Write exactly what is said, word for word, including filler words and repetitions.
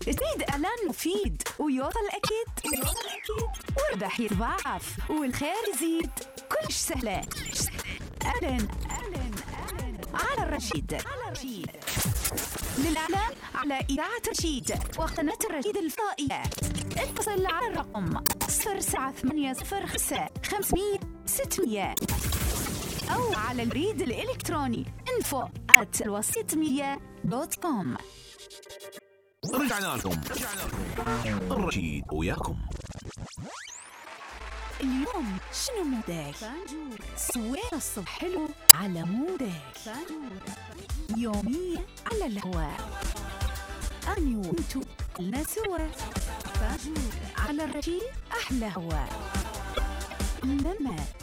تريد إعلان مفيد ويوصل أكيد، واربح يتضاعف والخير يزيد، كلش سهلة. إعلن على الرشيد. للإعلان على إذاعة رشيد وقناة الرشيد الفضائية اتصل على الرقم صفر سبعة ثمانية صفر خمسة خمسمية ستمية أو على البريد الإلكتروني info at الوسيط ميديا دوت كوم. رجعنا لكم الرشيد وياكم. اليوم شنو مودك؟ سوينا الصبح حلو على مودك، يوميا على الهواء، أني وانتو كلنا سوا على الرشيد. أحلى هواء لما